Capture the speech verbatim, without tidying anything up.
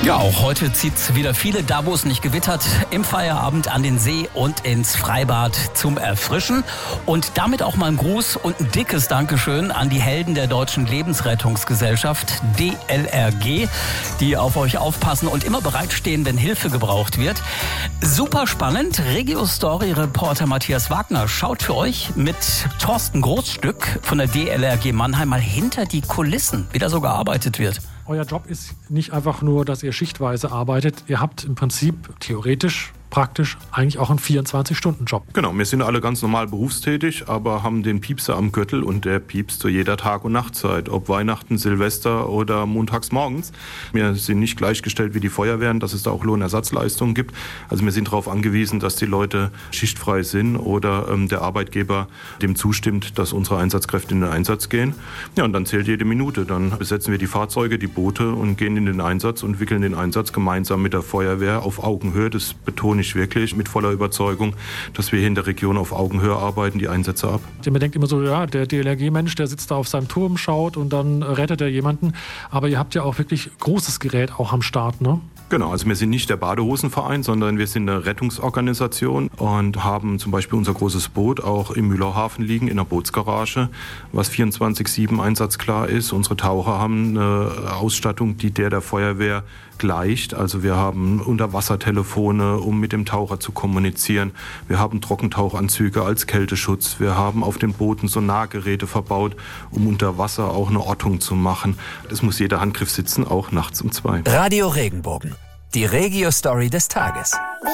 Ja, auch heute zieht's wieder viele, da wo es nicht gewittert, im Feierabend an den See und ins Freibad zum Erfrischen. Und damit auch mal ein Gruß und ein dickes Dankeschön an die Helden der Deutschen Lebensrettungsgesellschaft, D L R G, die auf euch aufpassen und immer bereitstehen, wenn Hilfe gebraucht wird. Super spannend. Regio-Story-Reporter Matthias Wagner schaut für euch mit Thorsten Großstück von der D L R G Mannheim mal hinter die Kulissen, wie da so gearbeitet wird. Euer Job ist nicht einfach nur, dass ihr schichtweise arbeitet. Ihr habt im Prinzip theoretisch, praktisch eigentlich auch einen vierundzwanzig-Stunden-Job. Genau, wir sind alle ganz normal berufstätig, aber haben den Piepser am Gürtel und der piepst zu jeder Tag- und Nachtzeit, ob Weihnachten, Silvester oder montags morgens. Wir sind nicht gleichgestellt wie die Feuerwehren, dass es da auch Lohnersatzleistungen gibt. Also wir sind darauf angewiesen, dass die Leute schichtfrei sind oder ähm, der Arbeitgeber dem zustimmt, dass unsere Einsatzkräfte in den Einsatz gehen. Ja, und dann zählt jede Minute. Dann besetzen wir die Fahrzeuge, die Boote und gehen in den Einsatz und wickeln den Einsatz gemeinsam mit der Feuerwehr auf Augenhöhe. Das betone ich wirklich mit voller Überzeugung, dass wir hier in der Region auf Augenhöhe arbeiten, die Einsätze ab. Man denkt immer so, ja, der D L R G-Mensch, der sitzt da auf seinem Turm, schaut und dann rettet er jemanden. Aber ihr habt ja auch wirklich großes Gerät auch am Start, ne? Genau, also wir sind nicht der Badehosenverein, sondern wir sind eine Rettungsorganisation und haben zum Beispiel unser großes Boot auch im Mühlauhafen liegen, in der Bootsgarage, was vierundzwanzig sieben einsatzklar ist. Unsere Taucher haben eine Ausstattung, die der der Feuerwehr gleicht. Also wir haben Unterwassertelefone, um mit dem Taucher zu kommunizieren. Wir haben Trockentauchanzüge als Kälteschutz. Wir haben auf den Booten Sonargeräte verbaut, um unter Wasser auch eine Ortung zu machen. Das muss jeder Handgriff sitzen, auch nachts um zwei. Radio Regenbogen, die Regio-Story des Tages.